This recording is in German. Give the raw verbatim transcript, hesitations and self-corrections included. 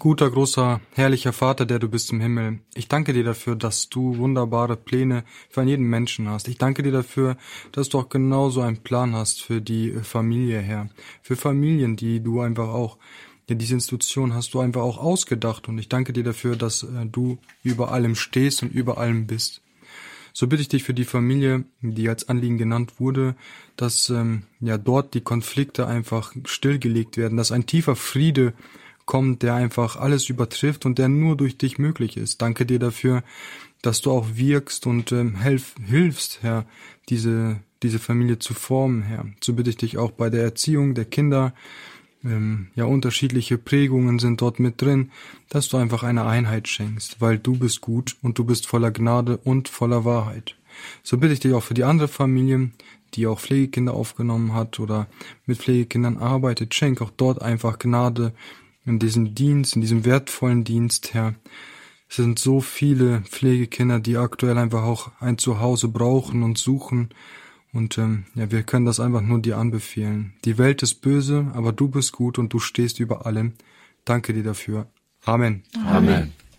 Guter, großer, herrlicher Vater, der du bist im Himmel, ich danke dir dafür, dass du wunderbare Pläne für einen jeden Menschen hast. Ich danke dir dafür, dass du auch genauso einen Plan hast für die Familie, Herr. Für Familien, die du einfach auch, ja, diese Institution hast du einfach auch ausgedacht. Und ich danke dir dafür, dass äh, du über allem stehst und über allem bist. So bitte ich dich für die Familie, die als Anliegen genannt wurde, dass ähm, ja dort die Konflikte einfach stillgelegt werden, dass ein tiefer Friede kommt, der einfach alles übertrifft und der nur durch dich möglich ist. Danke dir dafür, dass du auch wirkst und ähm, helf, hilfst, Herr, diese diese Familie zu formen, Herr. So bitte ich dich auch bei der Erziehung der Kinder, ähm, ja, unterschiedliche Prägungen sind dort mit drin, dass du einfach eine Einheit schenkst, weil du bist gut und du bist voller Gnade und voller Wahrheit. So bitte ich dich auch für die andere Familie, die auch Pflegekinder aufgenommen hat oder mit Pflegekindern arbeitet, schenk auch dort einfach Gnade in diesem Dienst, in diesem wertvollen Dienst, Herr. Es sind so viele Pflegekinder, die aktuell einfach auch ein Zuhause brauchen und suchen. Und ähm, ja, wir können das einfach nur dir anbefehlen. Die Welt ist böse, aber du bist gut und du stehst über allem. Danke dir dafür. Amen. Amen.